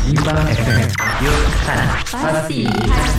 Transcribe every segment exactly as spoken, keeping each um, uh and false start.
Limbang F M. Yuk sana. Pasti di hati.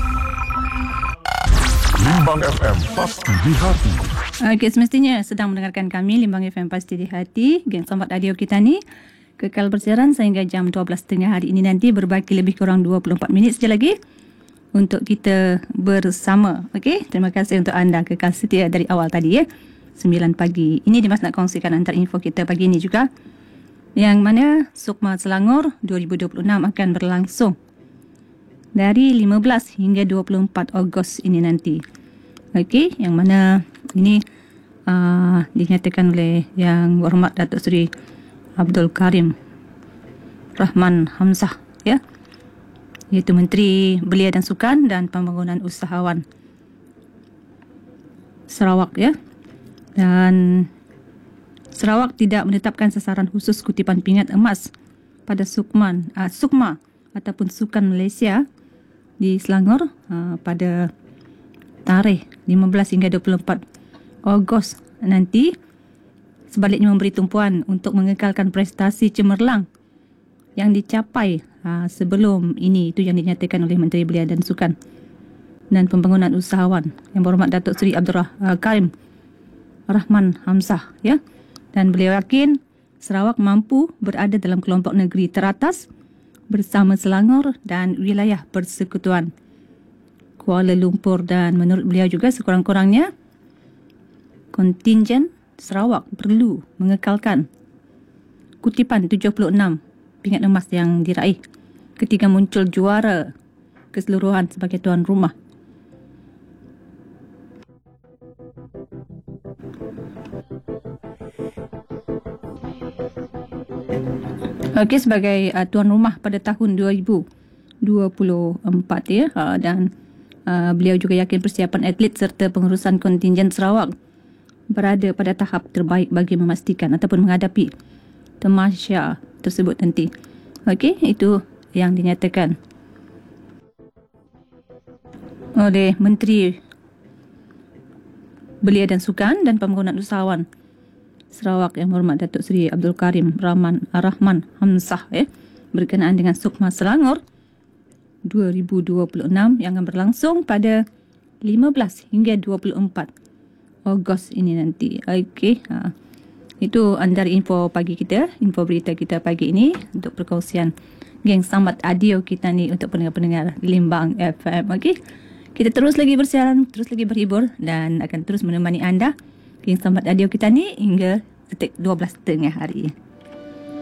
Limbang F M, pasti di hati. Okey, semestinya sedang mendengarkan kami Limbang F M Pasti di Hati. Geng Sambat Radio kita ni kekal bersiaran sehingga jam dua belas tiga puluh hari ini nanti, berbaki lebih kurang dua puluh empat minit saja lagi untuk kita bersama. Okey, terima kasih untuk anda kekal setia dari awal tadi ya. sembilan pagi. Ini Dimas nak kongsikan antara info kita pagi ini juga, yang mana Sukma Selangor dua ribu dua puluh enam akan berlangsung dari lima belas hingga dua puluh empat Ogos ini nanti. Okey, yang mana ini uh, dinyatakan oleh Yang Berhormat Datuk Seri Abdul Karim Rahman Hamzah ya, iaitu Menteri Belia dan Sukan dan Pembangunan Usahawan Sarawak ya. Dan Sarawak tidak menetapkan sasaran khusus kutipan pingat emas pada Sukman, uh, Sukma ataupun Sukan Malaysia di Selangor uh, pada tarikh lima belas hingga dua puluh empat Ogos nanti. Sebaliknya memberi tumpuan untuk mengekalkan prestasi cemerlang yang dicapai uh, sebelum ini. Itu yang dinyatakan oleh Menteri Belia dan Sukan dan Pembangunan Usahawan Yang Berhormat Datuk Seri Abdul uh, Karim Rahman Hamzah ya. Dan beliau yakin Sarawak mampu berada dalam kelompok negeri teratas bersama Selangor dan wilayah persekutuan Kuala Lumpur. Dan menurut beliau juga sekurang-kurangnya kontingen Sarawak perlu mengekalkan kutipan tujuh puluh enam pingat emas yang diraih ketika muncul juara keseluruhan sebagai tuan rumah. Okey, sebagai uh, tuan rumah pada tahun dua ribu dua puluh empat ya, uh, dan uh, beliau juga yakin persiapan atlet serta pengurusan kontingen Sarawak berada pada tahap terbaik bagi memastikan ataupun menghadapi tamasya tersebut nanti. Okey, itu yang dinyatakan oleh Menteri Belia dan Sukan dan Pembangunan Usahawan Sarawak Yang Berhormat Datuk Seri Abdul Karim Rahman Rahman Hamzah eh, berkenaan dengan Sukma Selangor dua ribu dua puluh enam yang akan berlangsung pada lima belas hingga dua puluh empat Ogos ini nanti. Okey, ha. Itu antara info pagi kita, info berita kita pagi ini untuk perkongsian Geng Sambat Radio kita ni untuk pendengar-pendengar Limbang F M. Okey, kita terus lagi bersiaran, terus lagi berhibur dan akan terus menemani anda Geng Sambat Radio kita ni hingga detik dua belas tengah hari.